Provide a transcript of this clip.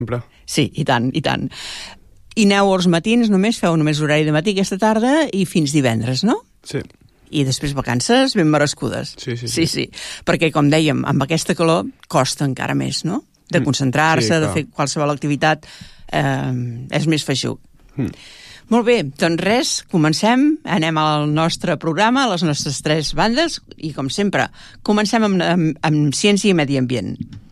Sempre. Sí, i tant, i tant. I aneu als matins, feu només horari de matí aquesta tarda i fins divendres, no? Sí. I després vacances ben merescudes. Sí. Perquè, com dèiem, amb aquesta calor costa encara més, no? De concentrar-se, de fer qualsevol activitat, és més feixuc. Molt bé, doncs res, comencem, anem al nostre programa, a les nostres 3 bandes, i com sempre, comencem amb ciència i medi ambient.